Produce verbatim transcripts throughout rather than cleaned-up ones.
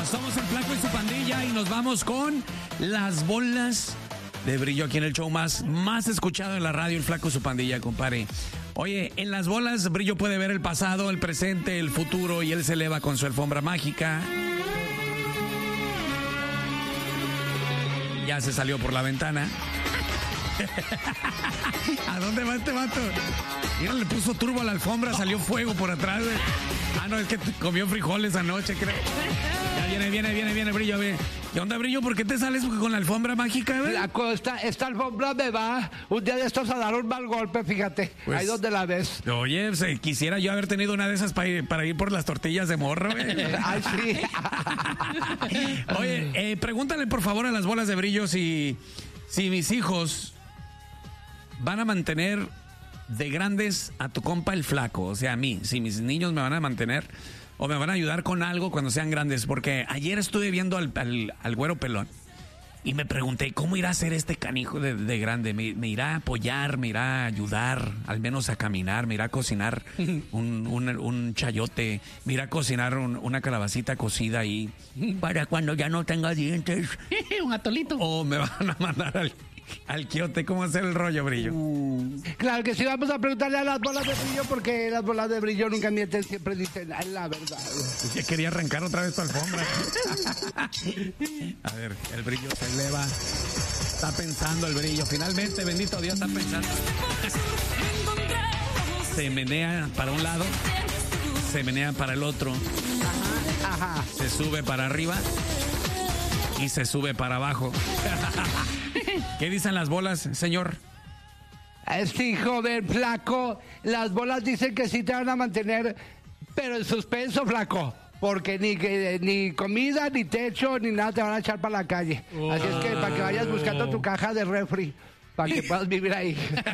Somos el Flaco y su pandilla y nos vamos con las bolas de brillo aquí en el show más, más escuchado en la radio, el Flaco y su pandilla, compadre. Oye, en las bolas Brillo puede ver el pasado, el presente, el futuro y él se eleva con su alfombra mágica. Ya se salió por la ventana. ¿A dónde va este vato? Mira, le puso turbo a la alfombra, salió fuego por atrás. Ah, no, es que comió frijoles anoche, creo. Ya viene, viene, viene, viene, Brillo, ve. ¿Qué onda, Brillo? ¿Por qué te sales con la alfombra mágica, ve? La costa, esta alfombra me va un día de estos a dar un mal golpe, fíjate. Pues, ahí donde la ves. Oye, se, quisiera yo haber tenido una de esas para ir, para ir por las tortillas de morro, güey. Ay, sí. Oye, eh, pregúntale por favor a las bolas de Brillo si, si mis hijos van a mantener de grandes a tu compa el Flaco, o sea, a mí, si mis niños me van a mantener o me van a ayudar con algo cuando sean grandes, porque ayer estuve viendo al, al, al güero pelón y me pregunté, ¿cómo irá a ser este canijo de, de grande? ¿Me, ¿Me irá a apoyar, me irá a ayudar, al menos a caminar, me irá a cocinar un, un, un chayote, me irá a cocinar un, una calabacita cocida ahí para cuando ya no tenga dientes? Un atolito. O me van a mandar al... al quiote, ¿cómo hacer el rollo, Brillo? Mm, claro que sí, vamos a preguntarle a las bolas de Brillo, porque las bolas de Brillo nunca mienten, siempre dicen la verdad. Ya quería arrancar otra vez tu alfombra. A ver, el Brillo se eleva. Está pensando el Brillo. Finalmente, bendito Dios, está pensando. Se menea para un lado, se menea para el otro. Ajá, ajá. Se sube para arriba y se sube para abajo. ¿Qué dicen las bolas, señor? Sí, joven, Flaco, las bolas dicen que sí te van a mantener, pero en suspenso, Flaco, porque ni, ni comida, ni techo, ni nada te van a echar para la calle. Oh. Así es que para que vayas buscando tu caja de refri, para que puedas vivir ahí.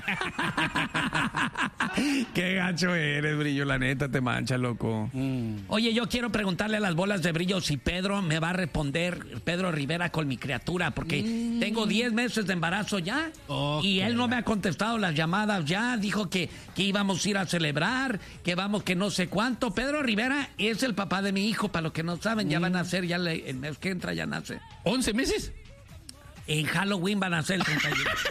Qué gacho eres, Brillo, la neta te mancha, loco. Mm. Oye, yo quiero preguntarle a las bolas de Brillo si Pedro me va a responder, Pedro Rivera, con mi criatura, porque mm. tengo diez meses de embarazo ya, okay. Y él no me ha contestado las llamadas ya, dijo que, que íbamos a ir a celebrar, que vamos, que no sé cuánto. Pedro Rivera es el papá de mi hijo, para los que no saben, mm. ya van a nacer, ya le, el mes que entra ya nace. ¿once meses? En Halloween van a ser el treinta y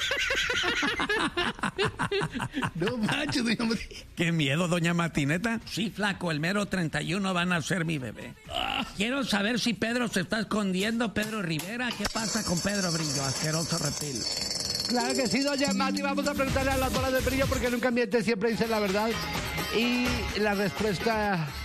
uno. No manches, doña Mati. Qué miedo, doña Matineta. Sí, Flaco, el mero treinta y uno van a ser mi bebé. Quiero saber si Pedro se está escondiendo, Pedro Rivera. ¿Qué pasa con Pedro Brillo, asqueroso reptil? Claro que sí, doña Mati. Vamos a preguntarle a las bolas de Brillo, porque nunca miente, siempre dice la verdad. Y la respuesta